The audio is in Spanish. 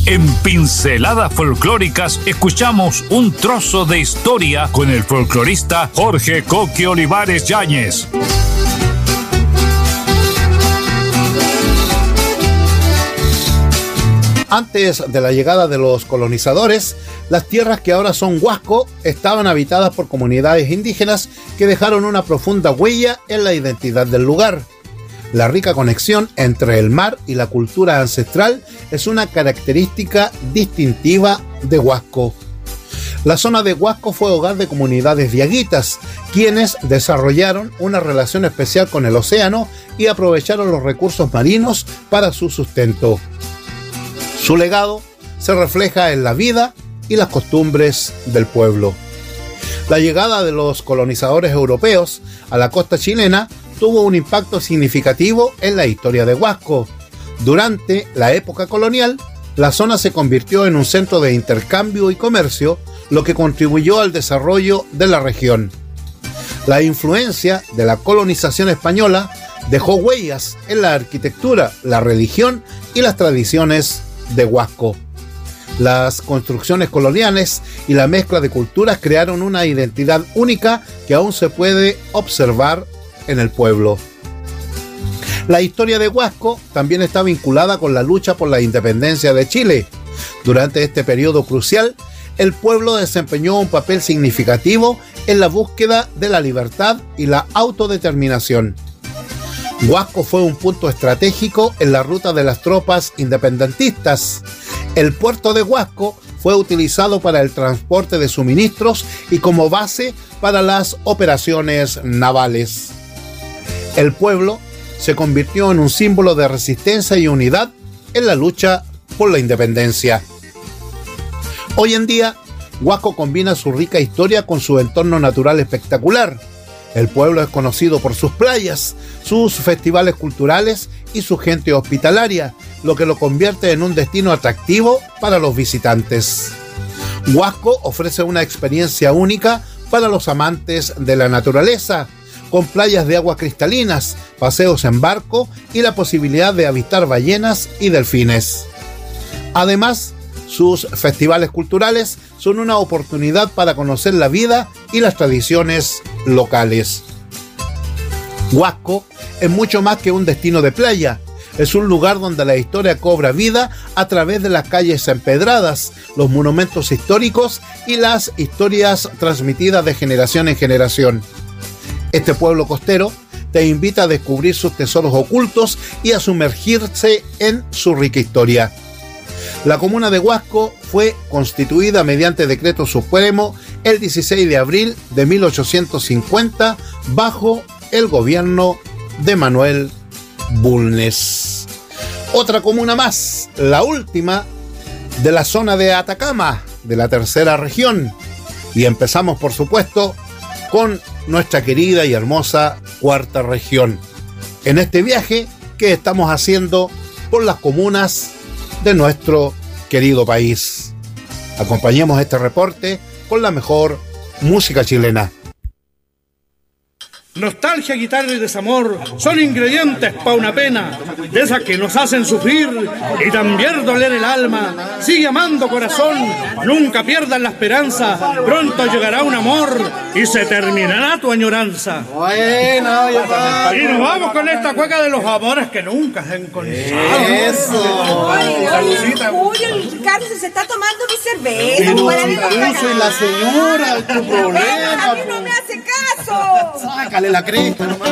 En Pinceladas Folclóricas escuchamos un trozo de historia con el folclorista Jorge Coque Olivares Yáñez. Antes de la llegada de los colonizadores, las tierras que ahora son Huasco estaban habitadas por comunidades indígenas que dejaron una profunda huella en la identidad del lugar. La rica conexión entre el mar y la cultura ancestral es una característica distintiva de Huasco. La zona de Huasco fue hogar de comunidades diaguitas, quienes desarrollaron una relación especial con el océano y aprovecharon los recursos marinos para su sustento. Su legado se refleja en la vida y las costumbres del pueblo. La llegada de los colonizadores europeos a la costa chilena tuvo un impacto significativo en la historia de Huasco. Durante la época colonial, la zona se convirtió en un centro de intercambio y comercio, lo que contribuyó al desarrollo de la región. La influencia de la colonización española dejó huellas en la arquitectura, la religión y las tradiciones de Huasco. Las construcciones coloniales y la mezcla de culturas crearon una identidad única que aún se puede observar en el pueblo. La historia de Huasco también está vinculada con la lucha por la independencia de Chile. Durante este periodo crucial, el pueblo desempeñó un papel significativo en la búsqueda de la libertad y la autodeterminación. Huasco fue un punto estratégico en la ruta de las tropas independentistas. El puerto de Huasco fue utilizado para el transporte de suministros y como base para las operaciones navales. El pueblo se convirtió en un símbolo de resistencia y unidad en la lucha por la independencia. Hoy en día, Huasco combina su rica historia con su entorno natural espectacular. El pueblo es conocido por sus playas, sus festivales culturales y su gente hospitalaria, lo que lo convierte en un destino atractivo para los visitantes. Huasco ofrece una experiencia única para los amantes de la naturaleza, con playas de aguas cristalinas, paseos en barco y la posibilidad de avistar ballenas y delfines. Además, sus festivales culturales son una oportunidad para conocer la vida y las tradiciones locales. Huasco es mucho más que un destino de playa. Es un lugar donde la historia cobra vida a través de las calles empedradas, los monumentos históricos y las historias transmitidas de generación en generación. Este pueblo costero te invita a descubrir sus tesoros ocultos y a sumergirse en su rica historia. La comuna de Huasco fue constituida mediante decreto supremo el 16 de abril de 1850 bajo el gobierno de Manuel Bulnes. Otra comuna más, la última de la zona de Atacama, de la tercera región. Y empezamos, por supuesto, con nuestra querida y hermosa cuarta región. En este viaje que estamos haciendo por las comunas de nuestro querido país. Acompañemos este reporte con la mejor música chilena. Nostalgia, guitarra y desamor son ingredientes pa' una pena, de esas que nos hacen sufrir y también doler el alma. Sigue amando, corazón, nunca pierdas la esperanza, pronto llegará un amor y se terminará tu añoranza. Bueno, y nos vamos con esta cueca de los amores que nunca se han conocido. Eso. Julio, el Carlos se está tomando mi cerveza. Yo soy la señora, tu problema. A mí no me hace caso. Sácale la cresta, nomás.